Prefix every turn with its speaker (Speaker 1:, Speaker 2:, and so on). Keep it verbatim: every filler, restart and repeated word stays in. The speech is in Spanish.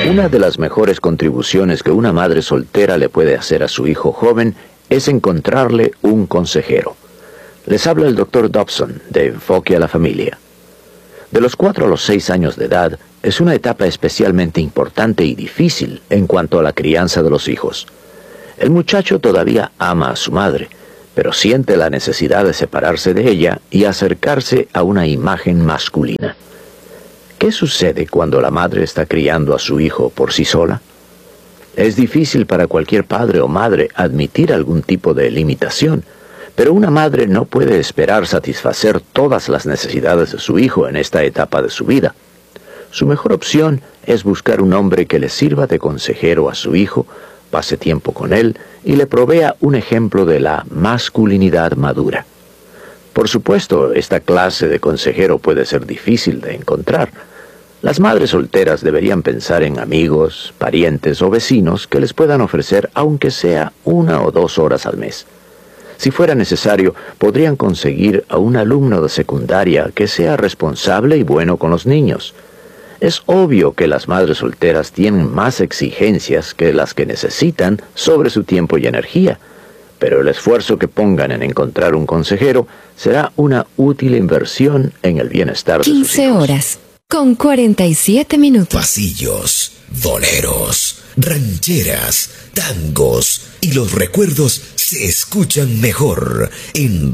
Speaker 1: Una de las mejores contribuciones que una madre soltera le puede hacer a su hijo joven es encontrarle un consejero. Les habla el doctor Dobson, de Enfoque a la Familia. De los cuatro a los seis años de edad, es una etapa especialmente importante y difícil en cuanto a la crianza de los hijos. El muchacho todavía ama a su madre, pero siente la necesidad de separarse de ella y acercarse a una imagen masculina. ¿Qué sucede cuando la madre está criando a su hijo por sí sola? Es difícil para cualquier padre o madre admitir algún tipo de limitación, pero una madre no puede esperar satisfacer todas las necesidades de su hijo en esta etapa de su vida. Su mejor opción es buscar un hombre que le sirva de consejero a su hijo, pase tiempo con él y le provea un ejemplo de la masculinidad madura. Por supuesto, esta clase de consejero puede ser difícil de encontrar. Las madres solteras deberían pensar en amigos, parientes o vecinos que les puedan ofrecer aunque sea una o dos horas al mes. Si fuera necesario, podrían conseguir a un alumno de secundaria que sea responsable y bueno con los niños. Es obvio que las madres solteras tienen más exigencias que las que necesitan sobre su tiempo y energía, pero el esfuerzo que pongan en encontrar un consejero será una útil inversión en el bienestar de sus hijos.
Speaker 2: quince horas, con cuarenta y siete minutos.
Speaker 3: Pasillos, boleros, rancheras, tangos y los recuerdos se escuchan mejor en